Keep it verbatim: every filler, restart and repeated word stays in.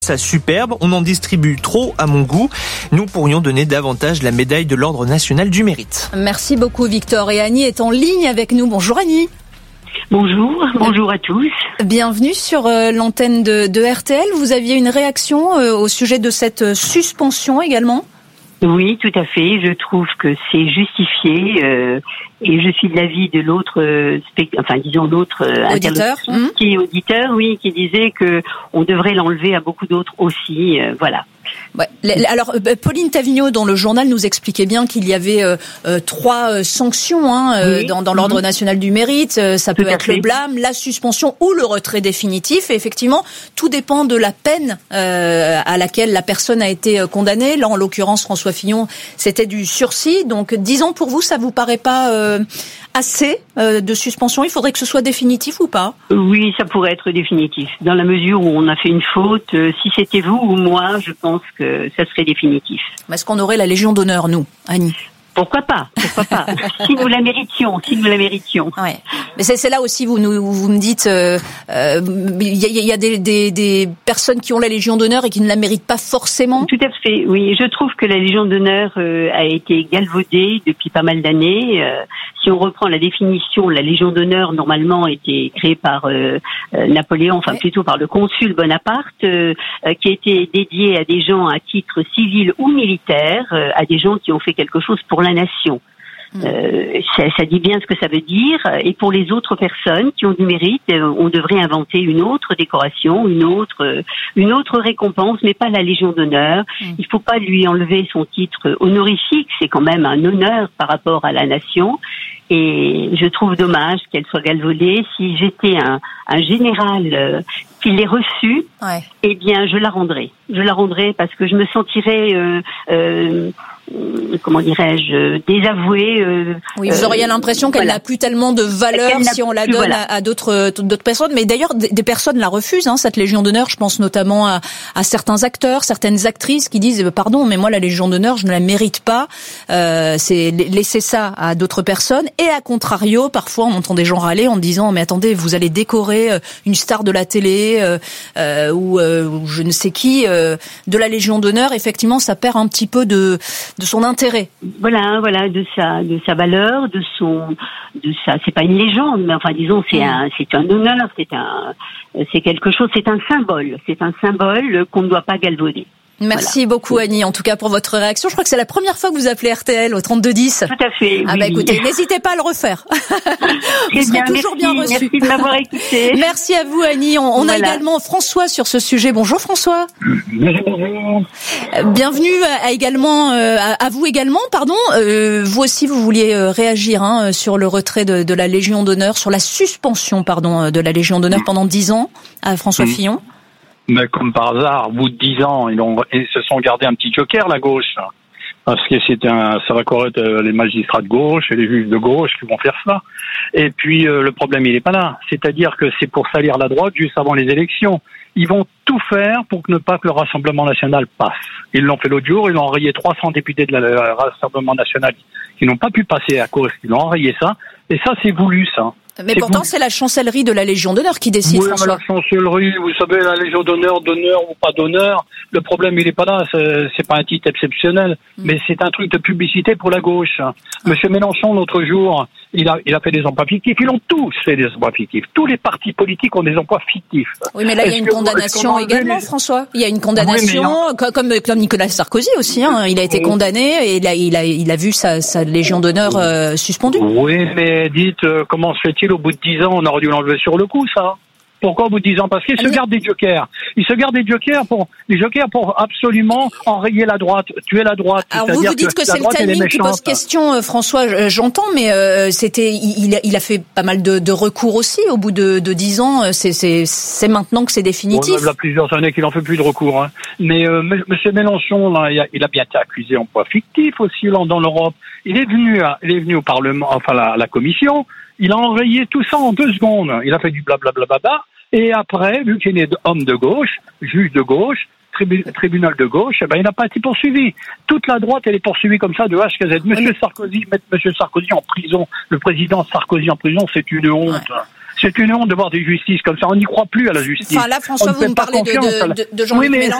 Ça superbe, on en distribue trop à mon goût. Nous pourrions donner davantage la médaille de l'Ordre national du mérite. Merci beaucoup Victor. Et Annie est en ligne avec nous. Bonjour Annie. Bonjour, bonjour à tous. Bienvenue sur euh, l'antenne de, de R T L. Vous aviez une réaction euh, au sujet de cette suspension également ? Oui, tout à fait. Je trouve que c'est justifié euh, et je suis de l'avis de l'autre, euh, spect... enfin disons l'autre euh, auditeur, mmh. qui est auditeur, oui, qui disait que on devrait l'enlever à beaucoup d'autres aussi. Euh, voilà. Ouais. Alors, Pauline Tavignot, dans le journal, nous expliquait bien qu'il y avait euh, euh, trois euh, sanctions hein, euh, oui. dans, dans l'Ordre mmh. national du mérite. Euh, ça peut tout être le blâme, la suspension ou le retrait définitif. Et effectivement, tout dépend de la peine euh, à laquelle la personne a été condamnée. Là, en l'occurrence, François Fillon, c'était du sursis. Donc, dix ans pour vous, ça vous paraît pas euh, assez euh, de suspension ? Il faudrait que ce soit définitif ou pas ? Oui, ça pourrait être définitif. Dans la mesure où on a fait une faute, euh, si c'était vous ou moi, je pense que ça serait définitif. Est-ce qu'on aurait la Légion d'honneur, nous, Annie ? Pourquoi pas ? Pourquoi pas ? Si nous la méritions, si nous la méritions. Ouais. Mais c'est, c'est là aussi vous nous vous me dites, il euh, euh, y, a, y a des, des, des personnes qui ont la Légion d'honneur et qui ne la méritent pas forcément. Tout à fait. Oui, je trouve que la Légion d'honneur euh, a été galvaudée depuis pas mal d'années. Euh, si on reprend la définition, la Légion d'honneur normalement a été créée par euh, euh, Napoléon, enfin ouais. plutôt par le consul Bonaparte, euh, euh, qui a été dédiée à des gens à titre civil ou militaire, euh, à des gens qui ont fait quelque chose pour la nation. Euh, ça, ça dit bien ce que ça veut dire. Et pour les autres personnes qui ont du mérite, on devrait inventer une autre décoration, une autre, une autre récompense, mais pas la Légion d'honneur. Mm. Il faut pas lui enlever son titre honorifique. C'est quand même un honneur par rapport à la nation. Et je trouve dommage qu'elle soit galvaudée. Si j'étais un, un général euh, qui l'ait reçue, ouais. eh bien, je la rendrais. Je la rendrais parce que je me sentirais... Euh, euh, comment dirais-je, désavouée. Euh, oui, vous auriez l'impression qu'elle voilà. n'a plus tellement de valeur si on la donne voilà. à, à d'autres, d'autres personnes. Mais d'ailleurs, des, des personnes la refusent, hein, cette Légion d'honneur. Je pense notamment à, à certains acteurs, certaines actrices qui disent « Pardon, mais moi, la Légion d'honneur, je ne la mérite pas. Euh, » C'est laisser ça à d'autres personnes. Et à contrario, parfois, on entend des gens râler en disant « Mais attendez, vous allez décorer une star de la télé euh, euh, ou, euh, ou je ne sais qui euh, de la Légion d'honneur. » Effectivement, ça perd un petit peu de... de son intérêt. Voilà, voilà, de sa, de sa valeur, de son, de sa, c'est pas une légende, mais enfin, disons, c'est un, c'est un honneur, c'est un, c'est quelque chose, c'est un symbole, c'est un symbole qu'on ne doit pas galvauder. Merci voilà. beaucoup Annie, en tout cas pour votre réaction. Je crois que c'est la première fois que vous appelez R T L au trente-deux dix. Tout à fait. Ah oui. bah écoutez, n'hésitez pas à le refaire. Vous serez bien, toujours merci, bien reçu. Merci de m'avoir écouté. Merci à vous Annie. On, on voilà. a également François sur ce sujet. Bonjour François. Bonjour. Bienvenue à également euh, à, à vous également. Pardon. Euh, vous aussi vous vouliez euh, réagir hein, sur le retrait de, de la Légion d'honneur, sur la suspension pardon de la Légion d'honneur pendant dix ans à François mmh. Fillon. Mais comme par hasard, au bout de dix ans, ils, ont, ils se sont gardés un petit joker, la gauche. Parce que c'est un, ça va correct les magistrats de gauche et les juges de gauche qui vont faire ça. Et puis, euh, le problème, il est pas là. C'est-à-dire que c'est pour salir la droite juste avant les élections. Ils vont tout faire pour ne pas que le Rassemblement national passe. Ils l'ont fait l'autre jour, ils ont enrayé trois cents députés de la, la Rassemblement national qui n'ont pas pu passer à cause, ils ont enrayé ça. Et ça, c'est voulu, ça. Mais c'est pourtant, voulu. C'est la chancellerie de la Légion d'honneur qui décide, oui, François. Mais la chancellerie, vous savez, la Légion d'honneur, d'honneur ou pas d'honneur, le problème, il est pas là. C'est, c'est pas un titre exceptionnel, mm. mais c'est un truc de publicité pour la gauche. Ah. Monsieur Mélenchon, l'autre jour, il a, il a fait des emplois fictifs. Ils ont tous fait des emplois fictifs. Tous les partis politiques ont des emplois fictifs. Oui, mais là, il y a une que, condamnation également, les... François. Il y a une condamnation, oui, comme, comme, comme Nicolas Sarkozy aussi, hein. Il a été condamné et il a, il a, il a vu sa, sa Légion d'honneur euh, suspendue. Oui, mais dites, euh, comment se fait-il au bout de dix ans, on aurait dû l'enlever sur le coup, ça? Pourquoi au bout de dix ans? Parce qu'ils ah, se mais... gardent des jokers. Ils se gardent des jokers pour, des jokers pour absolument enrayer la droite, tuer la droite. Alors vous vous dites que, que c'est le timing qui pose question, François, j'entends, mais euh, c'était, il, il a fait pas mal de, de recours aussi au bout de, de dix ans. C'est, c'est, c'est maintenant que c'est définitif. Bon, il y a plusieurs années qu'il en fait plus de recours. Hein. Mais euh, Monsieur Mélenchon, là, il a, il a bien été accusé en poids fictif aussi là, dans l'Europe. Il est venu, à, il est venu au Parlement, enfin la, la Commission. Il a enrayé tout ça en deux secondes. Il a fait du blablabla. Et après, vu qu'il est homme de gauche, juge de gauche, tribu- tribunal de gauche, eh ben, il n'a pas été poursuivi. Toute la droite, elle est poursuivie comme ça de H à Z. Monsieur Sarkozy, mettre Monsieur Sarkozy en prison, le président Sarkozy en prison, c'est une honte. Ouais. C'est une honte de voir des justices comme ça. On n'y croit plus à la justice. Enfin là, François, vous me parlez de, de, de Jean-Luc oui, Mélenchon.